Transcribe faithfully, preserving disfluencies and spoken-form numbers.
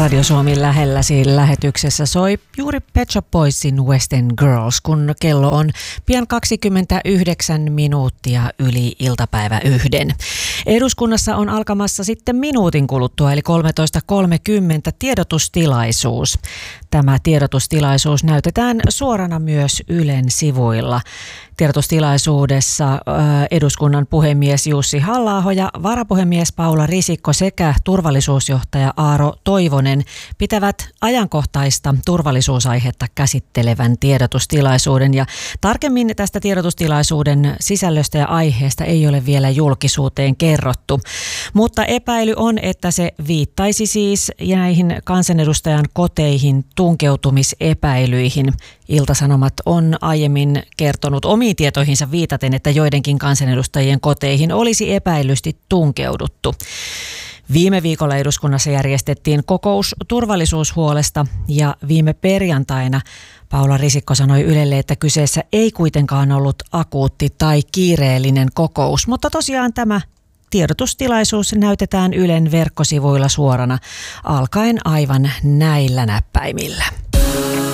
Radio Suomi lähelläsi lähetyksessä soi juuri Pet Shop Boysin Western Girls, kun kello on pian kaksikymmentäyhdeksän minuuttia yli iltapäivä yhden. Eduskunnassa on alkamassa sitten minuutin kuluttua, eli kolmetoista kolmekymmentä tiedotustilaisuus. Tämä tiedotustilaisuus näytetään suorana myös Ylen sivuilla. Tiedotustilaisuudessa eduskunnan puhemies Jussi Halla-aho ja varapuhemies Paula Risikko sekä turvallisuusjohtaja Aaro Toivonen pitävät ajankohtaista turvallisuusaihetta käsittelevän tiedotustilaisuuden. Ja tarkemmin tästä tiedotustilaisuuden sisällöstä ja aiheesta ei ole vielä julkisuuteen kerrottu. Mutta epäily on, että se viittaisi siis näihin kansanedustajan koteihin tunkeutumisepäilyihin. Ilta-Sanomat on aiemmin kertonut omiin tietoihinsa viitaten, että joidenkin kansanedustajien koteihin olisi epäilysti tunkeuduttu. Viime viikolla eduskunnassa järjestettiin kokous turvallisuushuolesta ja viime perjantaina Paula Risikko sanoi Ylelle, että kyseessä ei kuitenkaan ollut akuutti tai kiireellinen kokous, mutta tosiaan tämä tiedotustilaisuus näytetään Ylen verkkosivuilla suorana alkaen aivan näillä näppäimillä.